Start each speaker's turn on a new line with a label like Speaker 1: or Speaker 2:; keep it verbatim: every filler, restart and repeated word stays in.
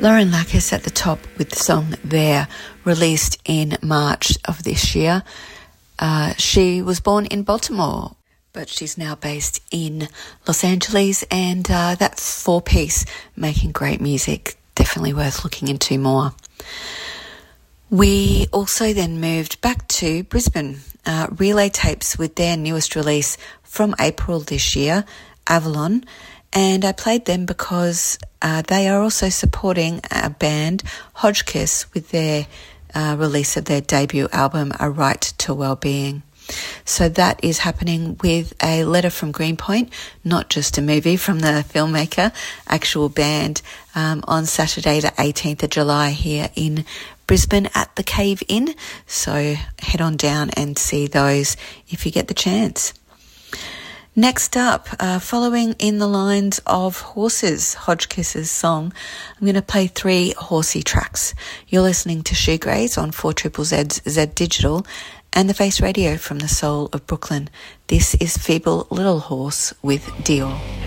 Speaker 1: Lauren Lacus at the top with the song There, released in March of this year. Uh, she was born in Baltimore, but she's now based in Los Angeles, and uh, that four-piece making great music, definitely worth looking into more. We also then moved back to Brisbane, uh, Relay Tapes with their newest release from April this year, Avalon, and I played them because uh, they are also supporting a band, Hodgkiss, with their uh, release of their debut album, A Right to Wellbeing. So that is happening with A Letter from Greenpoint, not just a movie from the filmmaker, actual band, um, on Saturday the eighteenth of July here in Brisbane at the Cave Inn. So head on down and see those if you get the chance. Next up, uh, following in the lines of Horses, Hodgkiss's song, I'm going to play three horsey tracks. You're listening to Shoegaze on four Z Z Z's Z Digital and the Face Radio from the soul of Brooklyn. This is Feeble Little Horse with Dior.